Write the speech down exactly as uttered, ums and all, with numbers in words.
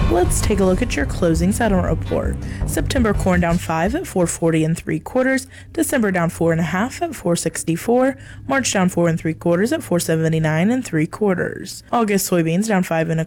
Let's take a look at your closing settlement report. September corn down five at four forty and three quarters. December down four and a half at four sixty-four. March down four and three quarters at four seventy-nine and three quarters. August soybeans down five and a